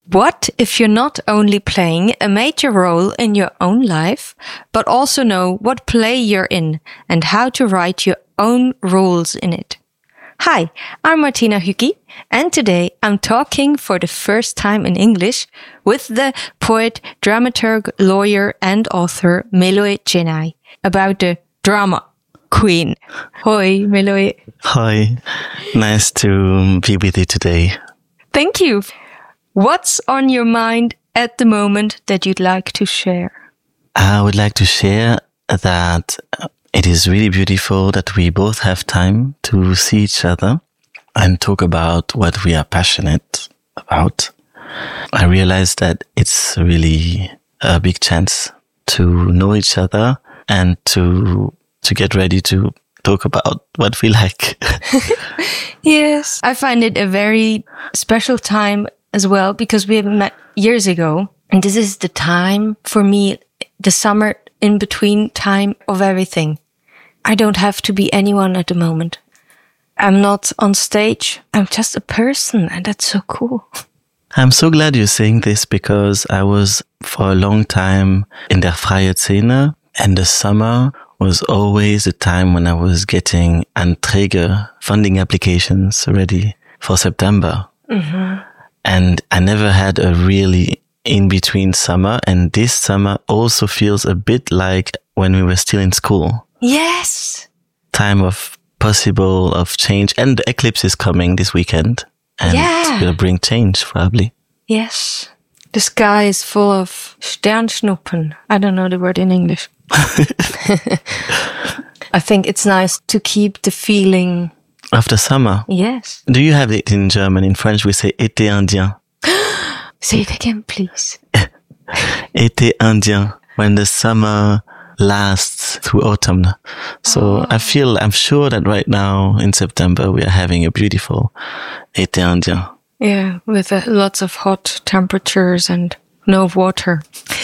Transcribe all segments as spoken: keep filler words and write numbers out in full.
What if you're not only playing a major role in your own life, but also know what play you're in and how to write your own rules in it? Hi, I'm Martina Hygi, and today I'm talking for the first time in English with the poet, dramaturg, lawyer and author Meloe Chenai about the drama queen. Hoi, Meloe. Hi, nice to be with you today. Thank you. What's on your mind at the moment that you'd like to share? I would like to share that it is really beautiful that we both have time to see each other and talk about what we are passionate about. I realize that it's really a big chance to know each other and to to get ready to talk about what we like. Yes, I find it a very special time as well, because we have met years ago. And this is the time for me, the summer in between time of everything. I don't have to be anyone at the moment. I'm not on stage. I'm just a person, and that's so cool. I'm so glad you're saying this, because I was for a long time in der freie Szene, and the summer was always the time when I was getting Anträge, funding applications ready for September. Mm-hmm. And I never had a really in-between summer. And this summer also feels a bit like when we were still in school. Yes. Time of possible of change. And the eclipse is coming this weekend. And yeah. it will bring change, probably. Yes. The sky is full of Sternschnuppen. I don't know the word in English. I think it's nice to keep the feeling after summer. Yes. Do you have it in German? In French, we say été indien. Say it again, please. Été indien, when the summer lasts through autumn. So oh. I feel, I'm sure that right now in September we are having a beautiful été indien. Yeah, with uh, lots of hot temperatures and no water.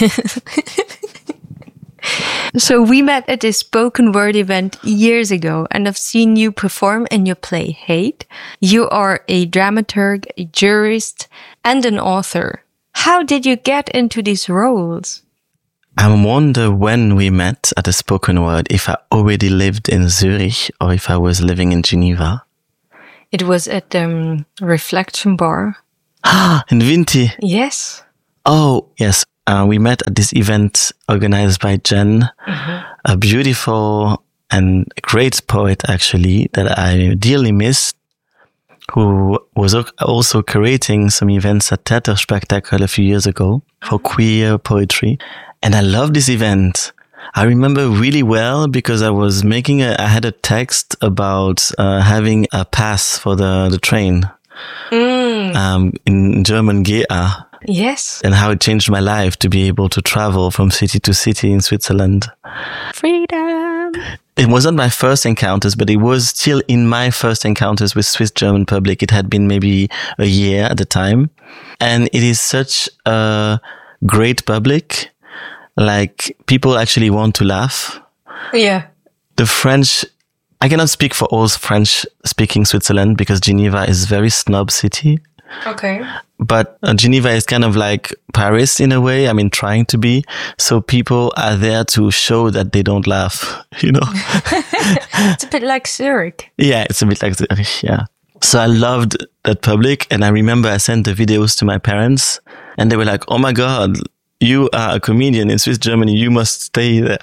So we met at this spoken word event years ago, and I've seen you perform in your play Hate. You are a dramaturg, a jurist, and an author. How did you get into these roles? I wonder when we met at a spoken word, if I already lived in Zurich or if I was living in Geneva. It was at the um, Reflection Bar. Ah, in Vinti. Yes. Oh, yes. Uh, we met at this event organized by Jen, mm-hmm. a beautiful and great poet, actually, that I dearly miss, who was also curating some events at Theaterspektakel a few years ago for queer poetry. And I love this event. I remember really well because I was making a, I had a text about uh, having a pass for the, the train. Mm. Um, in German, G A. Yes. And how it changed my life to be able to travel from city to city in Switzerland. Freedom. It wasn't my first encounters, but it was still in my first encounters with Swiss German public. It had been maybe a year at the time. And it is such a great public. Like, people actually want to laugh. Yeah. The French, I cannot speak for all French speaking Switzerland because Geneva is a very snob city. Okay. But uh, Geneva is kind of like Paris in a way. I mean, trying to be. So people are there to show that they don't laugh, you know. It's a bit like Zurich. Yeah, it's a bit like Zurich, yeah. So I loved that public. And I remember I sent the videos to my parents and they were like, oh my God, you are a comedian in Swiss Germany. You must stay there.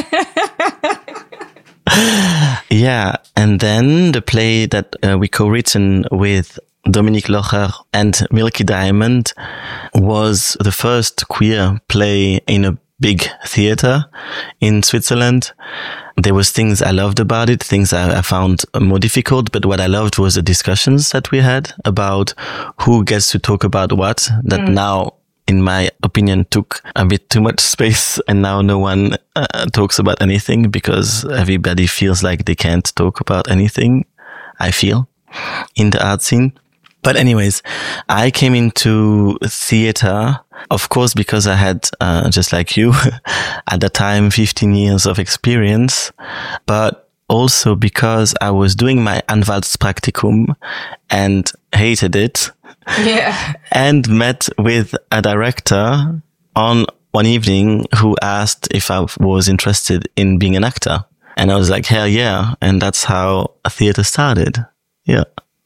Yeah. And then the play that uh, we co-written with Dominique Locher and Milky Diamond was the first queer play in a big theater in Switzerland. There was things I loved about it, things I, I found more difficult, but what I loved was the discussions that we had about who gets to talk about what, that mm. now, in my opinion, took a bit too much space, and now no one uh, talks about anything because everybody feels like they can't talk about anything, I feel, in the art scene. But anyways, I came into theater, of course, because I had, uh, just like you, at the time, fifteen years of experience, but also because I was doing my Anwaltspraktikum and hated it. Yeah. And met with a director on one evening who asked if I was interested in being an actor. And I was like, hell yeah. And that's how a theater started. Yeah.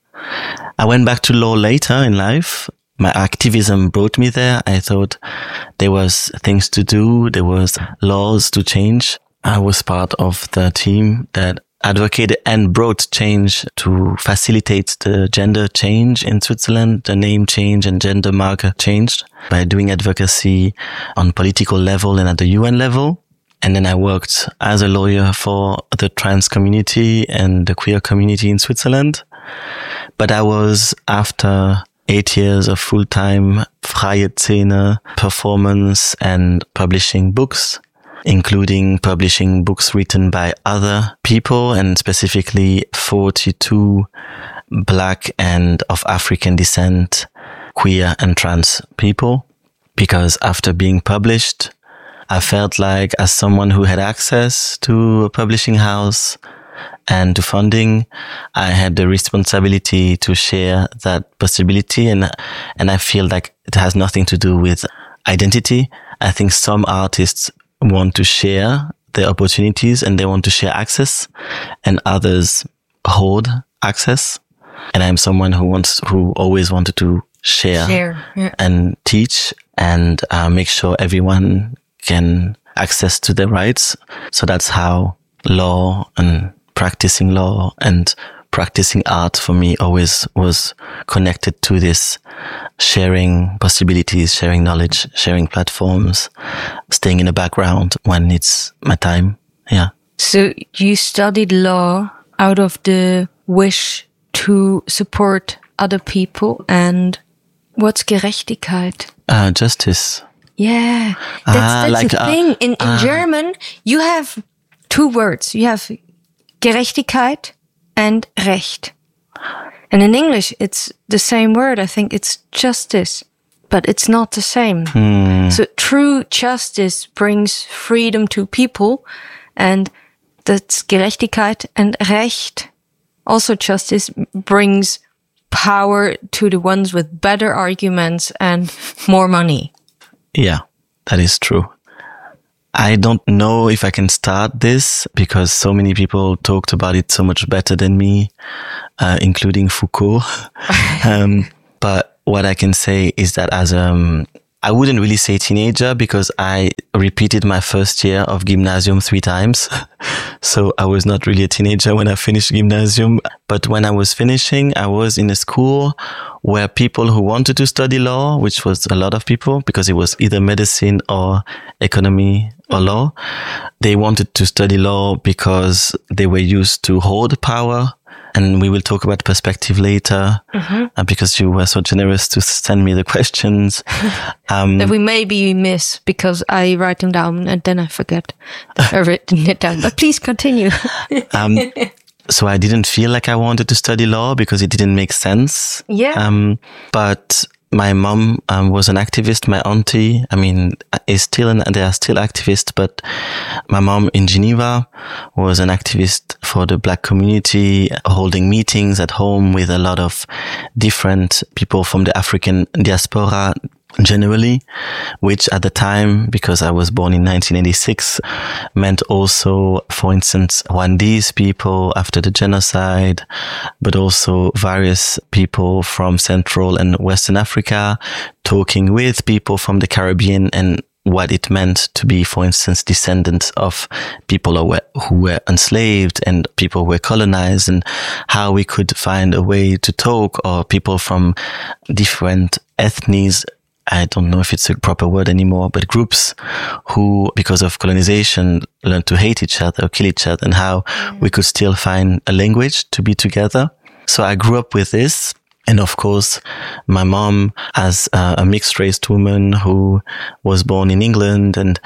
I went back to law later in life. My activism brought me there. I thought there was things to do. There was laws to change. I was part of the team that advocated and brought change to facilitate the gender change in Switzerland, the name change and gender marker changed by doing advocacy on political level and at the U N level. And then I worked as a lawyer for the trans community and the queer community in Switzerland. But I was, after eight years of full-time freie Szene performance and publishing books, including publishing books written by other people, and specifically forty-two Black and of African descent, queer and trans people. Because after being published, I felt like, as someone who had access to a publishing house and to funding, I had the responsibility to share that possibility. And, and I feel like it has nothing to do with identity. I think some artists want to share their opportunities and they want to share access, and others hold access. And I'm someone who wants, who always wanted to share, share yeah. and teach and uh, make sure everyone can access to their rights. So that's how law and practicing law and practicing art for me always was connected to this sharing possibilities, sharing knowledge, sharing platforms, staying in the background when it's my time. Yeah. So you studied law out of the wish to support other people. And what's Gerechtigkeit? Uh, justice. Yeah. That's, ah, that's like, the uh, thing. In, in uh, German, you have two words. You have Gerechtigkeit and Recht. And in English, it's the same word. I think it's justice, but it's not the same. Hmm. So true justice brings freedom to people, and that's Gerechtigkeit. And Recht, also justice, brings power to the ones with better arguments and more money. Yeah, that is true. I don't know if I can start this because so many people talked about it so much better than me, uh, including Foucault. um, but what I can say is that as um, I wouldn't really say teenager because I repeated my first year of gymnasium three times. So I was not really a teenager when I finished gymnasium. But when I was finishing, I was in a school where people who wanted to study law, which was a lot of people because it was either medicine or economy or law, they wanted to study law because they were used to hold power. And we will talk about perspective later, mm-hmm. uh, because you were so generous to send me the questions. Um, that we maybe miss because I write them down and then I forget I've written it down. But please continue. um, so I didn't feel like I wanted to study law because it didn't make sense. Yeah. Um, but my mom um, was an activist. My auntie, I mean, is still, an, they are still activists, but my mom in Geneva was an activist for the Black community, holding meetings at home with a lot of different people from the African diaspora generally, which at the time, because I was born in nineteen eighty-six, meant also, for instance, Rwandese people after the genocide, but also various people from Central and Western Africa, talking with people from the Caribbean and what it meant to be, for instance, descendants of people who were, who were enslaved and people who were colonized, and how we could find a way to talk, or people from different ethnies. I don't know if it's a proper word anymore, but groups who, because of colonization, learned to hate each other or kill each other, and how mm. we could still find a language to be together. So I grew up with this. And of course, my mom, as a mixed-raced woman who was born in England, and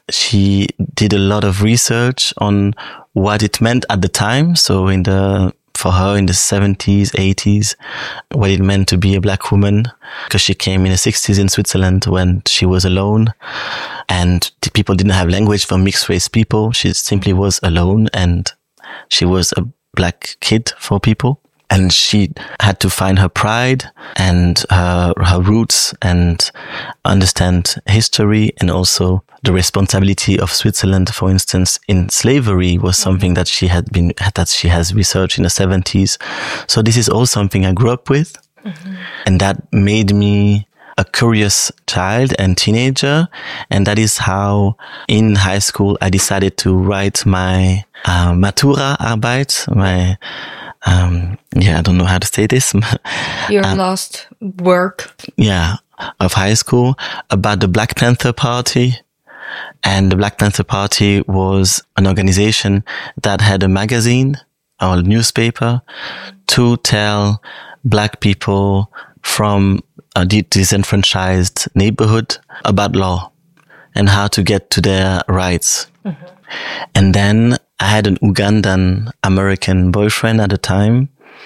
she did a lot of research on what it meant at the time. So in the for her in the seventies, eighties, what it meant to be a Black woman, because she came in the sixties in Switzerland when she was alone, and the people didn't have language for mixed race people. She simply was alone, and she was a black kid for people. And she had to find her pride and her, her roots and understand history, and also the responsibility of Switzerland, for instance, in slavery was something that she had been, that she has researched in the seventies. So this is all something I grew up with. Mm-hmm. And that made me a curious child and teenager. And that is how in high school I decided to write my uh, Matura-Arbeit, my Um, yeah, I don't know how to say this. Your um, last work. Yeah, of high school about the Black Panther Party. And the Black Panther Party was an organization that had a magazine or a newspaper to tell black people from a disenfranchised neighborhood about law and how to get to their rights. Mm-hmm. And then I had an Ugandan American boyfriend at the time,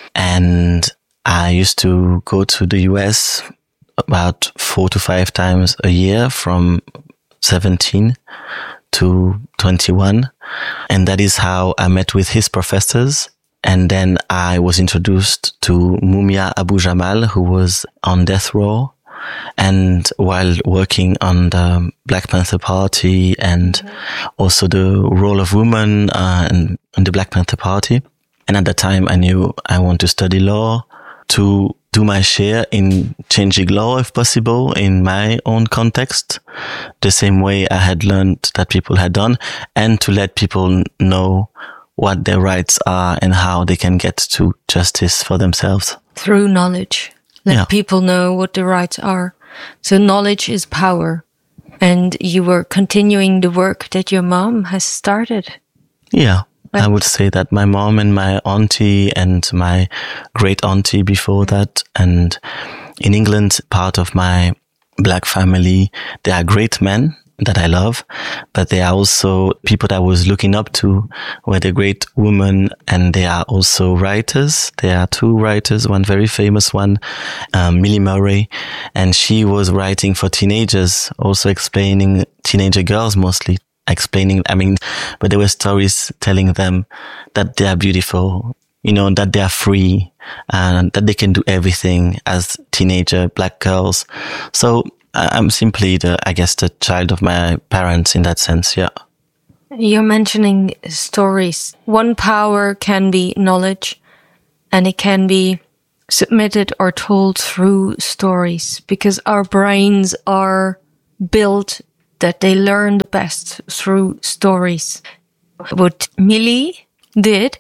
and I used to go to the U S about four to five times a year from seventeen to twenty-one. And that is how I met with his professors. And then I was introduced to Mumia Abu-Jamal, who was on death row. And while working on the Black Panther Party and mm-hmm. also the role of women uh, in, in the Black Panther Party. And at the time I knew I want to study law, to do my share in changing law if possible in my own context, the same way I had learned that people had done, and to let people know what their rights are and how they can get to justice for themselves. Through knowledge. Let yeah. people know what the rights are. So knowledge is power. And you were continuing the work that your mom has started. Yeah, but I would say that my mom and my auntie and my great auntie before that, and in England, part of my black family, they are great men that I love, but they are also people that I was looking up to, were the great women, and they are also writers. There are two writers, one very famous one, um, Millie Murray, and she was writing for teenagers, also explaining teenager girls mostly, explaining, I mean, but there were stories telling them that they are beautiful, you know, that they are free, and that they can do everything as teenager black girls. So I'm simply the, I guess, the child of my parents in that sense, yeah. You're mentioning stories. One power can be knowledge, and it can be submitted or told through stories, because our brains are built that they learn the best through stories. What Millie did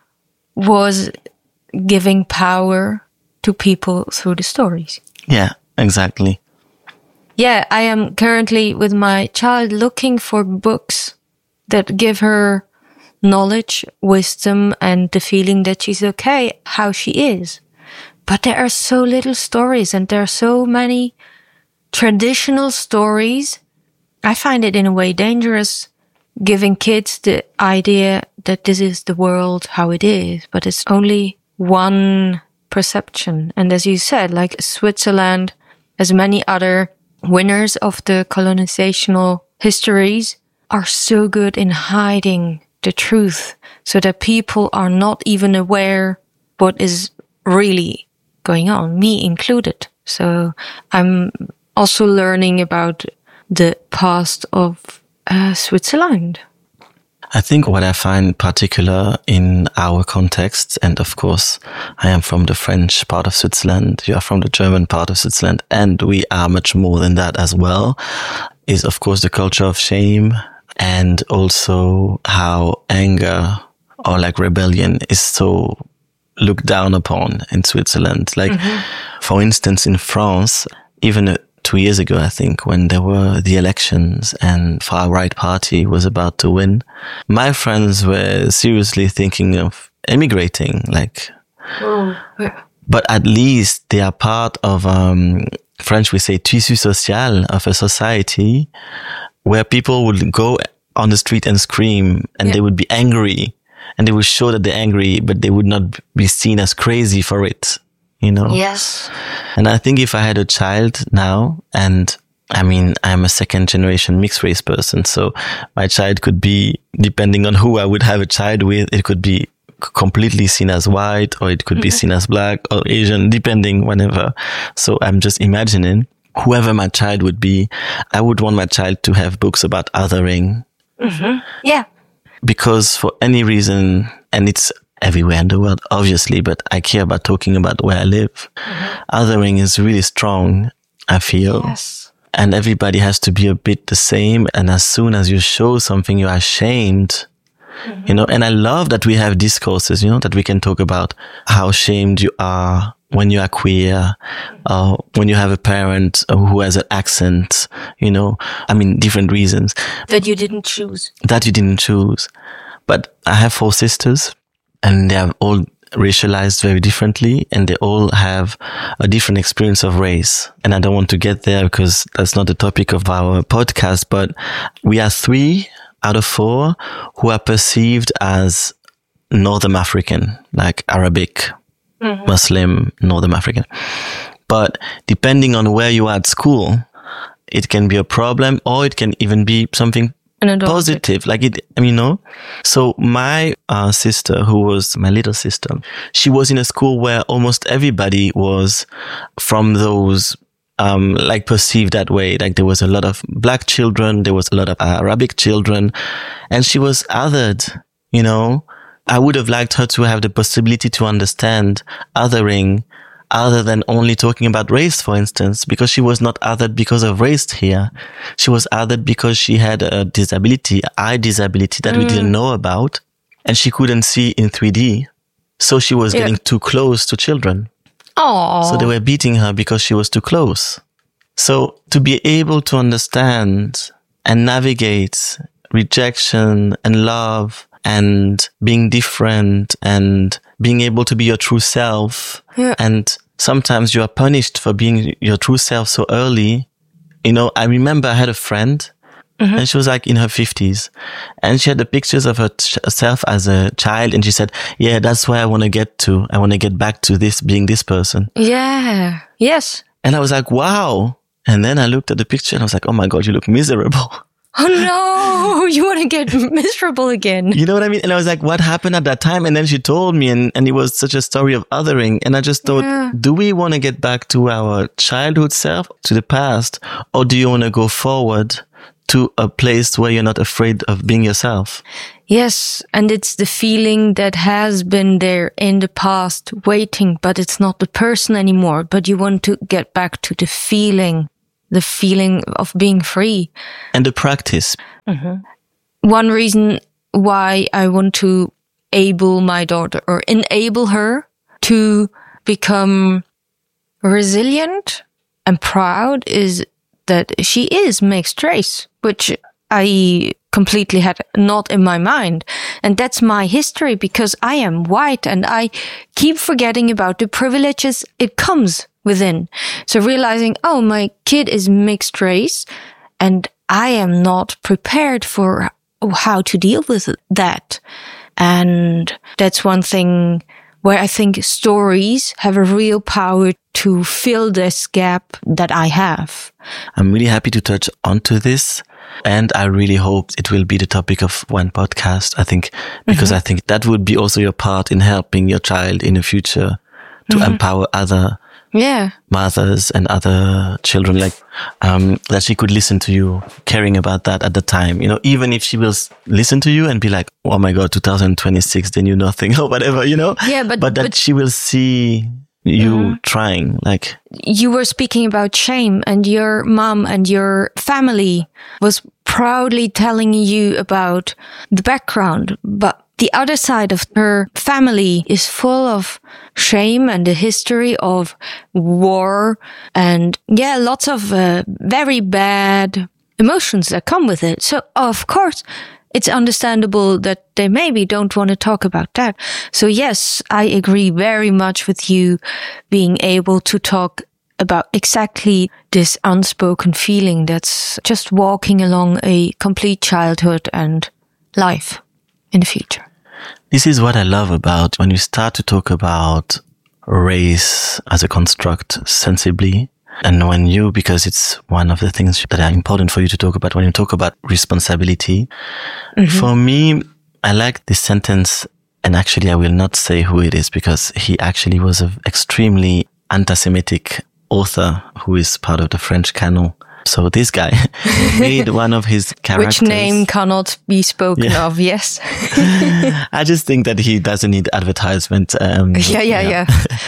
was giving power to people through the stories. Yeah, exactly. Yeah, I am currently with my child looking for books that give her knowledge, wisdom, and the feeling that she's okay, how she is. But there are so little stories, and there are so many traditional stories. I find it in a way dangerous, giving kids the idea that this is the world, how it is, but it's only one perception. And as you said, like Switzerland, as many other winners of the colonizational histories, are so good in hiding the truth so that people are not even aware what is really going on, me included. So I'm also learning about the past of uh, Switzerland. I think what I find particular in our context, and of course, I am from the French part of Switzerland, you are from the German part of Switzerland, and we are much more than that as well, is of course the culture of shame, and also how anger or like rebellion is so looked down upon in Switzerland. Like, mm-hmm. for instance, in France, even two years ago, I think, when there were the elections and far-right party was about to win, my friends were seriously thinking of emigrating, like, oh, yeah. But at least they are part of, um, French we say, tissu social, of a society where people would go on the street and scream, and yeah. they would be angry, and they would show that they're angry, but they would not be seen as crazy for it. You know? Yes. And I think if I had a child now, and I mean, I'm a second generation mixed race person, so my child could be, depending on who I would have a child with, it could be completely seen as white, or it could mm-hmm. be seen as black or Asian, depending, whenever. So I'm just imagining whoever my child would be, I would want my child to have books about othering. Mm-hmm. Yeah. Because for any reason, and it's everywhere in the world, obviously, but I care about talking about where I live. Mm-hmm. Othering is really strong, I feel. Yes. And everybody has to be a bit the same. And as soon as you show something, you are ashamed. Mm-hmm. You know, and I love that we have discourses, you know, that we can talk about how ashamed you are when you are queer, or uh, when you have a parent who has an accent, you know, I mean, different reasons. That you didn't choose. That you didn't choose. But I have four sisters, and they are all racialized very differently, and they all have a different experience of race. And I don't want to get there because that's not the topic of our podcast, but we are three out of four who are perceived as Northern African, like Arabic, mm-hmm. Muslim, Northern African. But depending on where you are at school, it can be a problem, or it can even be something positive. Like it, I mean, you know. So my uh, sister, who was my little sister, she was in a school where almost everybody was from those Um, like perceived that way. Like there was a lot of black children, there was a lot of Arabic children, and she was othered, you know. I would have liked her to have the possibility to understand othering other than only talking about race, for instance, because she was not othered because of race here. She was othered because she had a disability, eye disability that mm. we didn't know about, and she couldn't see in three D. So she was yeah. getting too close to children. Aww. So they were beating her because she was too close. So to be able to understand and navigate rejection and love and being different and being able to be your true self. Yeah. And sometimes you are punished for being your true self so early. You know, I remember I had a friend mm-hmm. and she was like in her fifties, and she had the pictures of herself as a child, and she said, yeah, that's where I want to get to. I want to get back to this, being this person. Yeah. Yes. And I was like, wow. And then I looked at the picture and I was like, oh my God, you look miserable. Oh no, you want to get miserable again. You know what I mean? And I was like, what happened at that time? And then she told me, and, and it was such a story of othering. And I just thought, yeah. do we want to get back to our childhood self, to the past? Or do you want to go forward to a place where you're not afraid of being yourself? Yes, and it's the feeling that has been there in the past waiting, but it's not the person anymore. But you want to get back to the feeling, the feeling of being free. And the practice. Mm-hmm. One reason why I want to able my daughter or enable her to become resilient and proud is that she is mixed race, which I completely had not in my mind. And that's my history, because I am white and I keep forgetting about the privileges it comes within. So realizing, oh, my kid is mixed race and I am not prepared for how to deal with that. And that's one thing where I think stories have a real power to fill this gap that I have. I'm really happy to touch onto this. And I really hope it will be the topic of one podcast, I think, because mm-hmm. I think that would be also your part in helping your child in the future to mm-hmm. empower other yeah. mothers and other children, like, um, that she could listen to you, caring about that at the time, you know, even if she will listen to you and be like, oh my God, two thousand twenty-six, they knew nothing or whatever, you know, yeah, but, but that but, she will see you mm-hmm. trying, like. You were speaking about shame, and your mom and your family was proudly telling you about the background, but the other side of her family is full of shame and the history of war and, yeah, lots of uh, very bad emotions that come with it. So, of course, it's understandable that they maybe don't want to talk about that. So, yes, I agree very much with you being able to talk about exactly this unspoken feeling that's just walking along a complete childhood and life in the future. This is what I love about when you start to talk about race as a construct sensibly. And when you, because it's one of the things that are important for you to talk about when you talk about responsibility. Mm-hmm. For me, I like this sentence And actually, I will not say who it is because he actually was an extremely anti-Semitic author who is part of the French canon. So this guy made one of his characters. Which name cannot be spoken yeah. of, yes. I just think that he doesn't need advertisement. Um, yeah, yeah, yeah.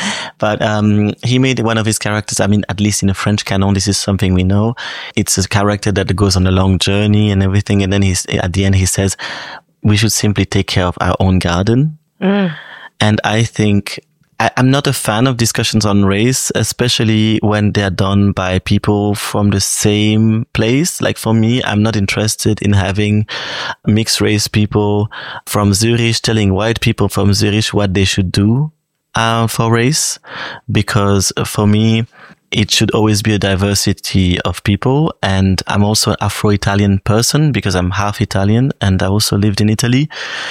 But um, he made one of his characters, I mean, at least in the French canon, this is something we know. It's a character that goes on a long journey and everything. And then he's, at the end he says, we should simply take care of our own garden. Mm. And I think... I'm not a fan of discussions on race, especially when they're done by people from the same place. Like for me, I'm not interested in having mixed race people from Zurich telling white people from Zurich what they should do uh, for race. Because for me, it should always be a diversity of people. And I'm also an Afro-Italian person because I'm half Italian and I also lived in Italy.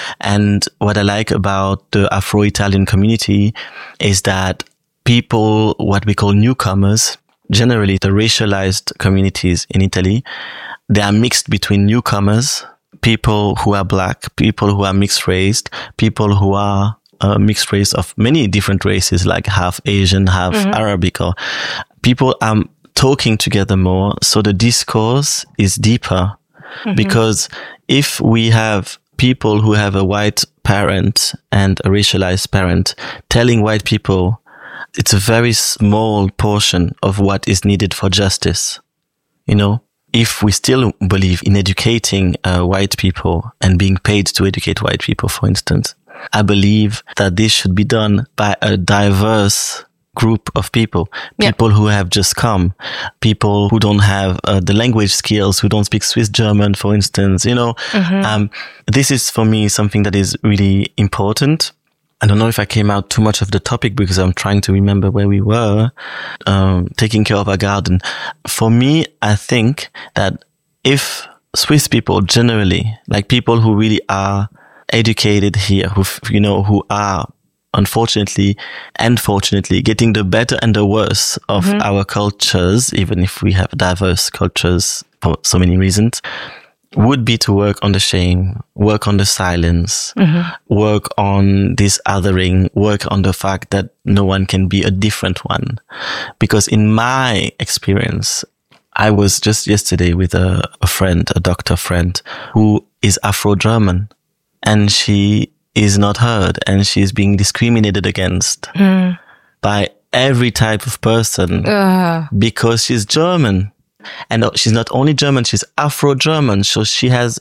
And what I like about the Afro-Italian community is that people, what we call newcomers, generally the racialized communities in Italy, they are mixed between newcomers, people who are black, people who are mixed race, people who are a mixed race of many different races, like half Asian, half mm-hmm. Arabic, or people are talking together more. So the discourse is deeper mm-hmm. because if we have people who have a white parent and a racialized parent telling white people, it's a very small portion of what is needed for justice. You know, if we still believe in educating uh, white people and being paid to educate white people, for instance, I believe that this should be done by a diverse group of people, people yeah. who have just come, people who don't have uh, the language skills, who don't speak Swiss German, for instance, you know, mm-hmm. um, this is for me something that is really important. I don't know if I came out too much of the topic because I'm trying to remember where we were, um, taking care of our garden. For me, I think that if Swiss people generally, like people who really are educated here, who, you know, who are unfortunately and fortunately getting the better and the worse of mm-hmm. our cultures, even if we have diverse cultures for so many reasons, would be to work on the shame, work on the silence, mm-hmm. work on this othering, work on the fact that no one can be a different one. Because in my experience, I was just yesterday with a, a friend, a doctor friend, who is Afro-German. And she is not heard and she's being discriminated against mm. by every type of person uh. because she's German. And she's not only German, she's Afro-German. So she has